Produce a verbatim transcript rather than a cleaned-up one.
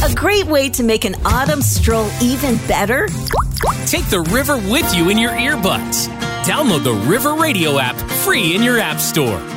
A great way to make an autumn stroll even better? Take the river with you in your earbuds. Download the River Radio app free in your app store.